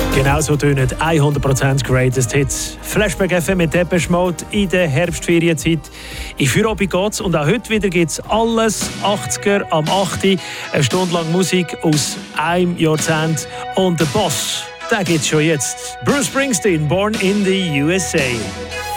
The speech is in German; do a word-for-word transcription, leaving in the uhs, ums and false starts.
Genau so tönen hundert Prozent Greatest Hits. Flashback F M mit Depeche Mode in der Herbstferienzeit. In Feierabend geht's und auch heute wieder gibt's alles achtziger am acht. Eine Stunde lang Musik aus einem Jahrzehnt. Und der Boss, den gibt's schon jetzt. Bruce Springsteen, Born in the U S A.